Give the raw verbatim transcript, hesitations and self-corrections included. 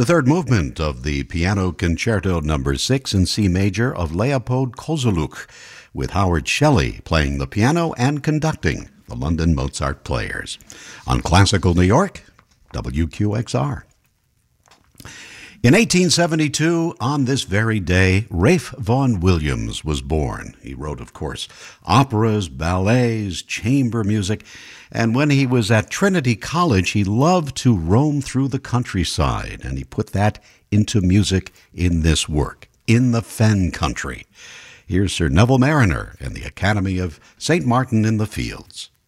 The third movement of the Piano Concerto Number six in C major of Leopold Kozeluk, with Howard Shelley playing the piano and conducting the London Mozart Players. On Classical New York, W Q X R. In eighteen seventy-two, on this very day, Ralph Vaughan Williams was born. He wrote, of course, operas, ballets, chamber music, and when he was at Trinity College, he loved to roam through the countryside, and he put that into music in this work, In the Fen Country. Here's Sir Neville Marriner and the Academy of Saint Martin in the Fields.